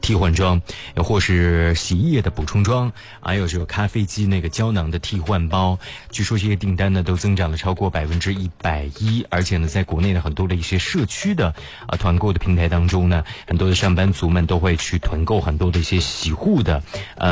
替换装，或是洗衣液的补充装，还有这个咖啡机那个胶囊的替换包。据说这些订单呢都增长了超过110%，而且呢，在国内的很多的一些社区的团购的平台当中呢，很多的上班族们都会去团购很多的一些洗护的